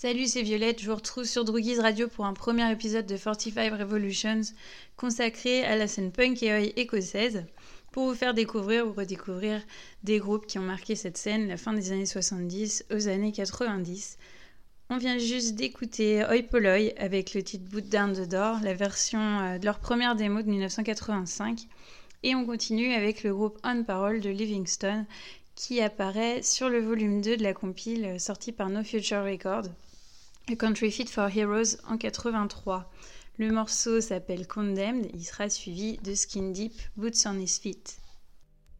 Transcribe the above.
Salut, c'est Violette, je vous retrouve sur Droogies Radio pour un premier épisode de 45 Revolutions consacré à la scène punk et oi écossaise, pour vous faire découvrir ou redécouvrir des groupes qui ont marqué cette scène la fin des années 70 aux années 90. On vient juste d'écouter Oi Polloi avec le titre Boot Down the Door, la version de leur première démo de 1985, et on continue avec le groupe On Parole de Livingstone qui apparaît sur le volume 2 de la compile sortie par No Future Records, A Country Fit for Heroes en 83. Le morceau s'appelle Condemned, il sera suivi de Skin Deep, Boots on His Feet.